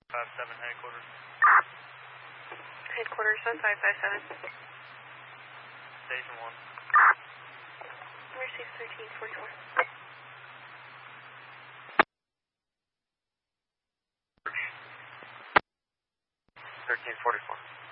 57 headquarters. Headquarters, 1557. Station 1. Mercy 1344. 1344.